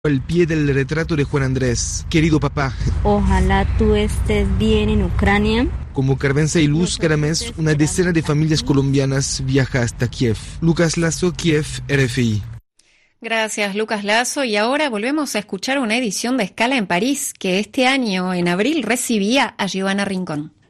Al pie del retrato de Juan Andrés. Querido papá. Ojalá tú estés bien en Ucrania. Como Carvenza y Luz, cada mes una decena de familias colombianas viaja hasta Kiev. Lucas Lazo, Kiev, RFI. Gracias, Lucas Lazo. Y ahora volvemos a escuchar una edición de Escala en París, que este año, en abril, recibía a Giovanna Rincón.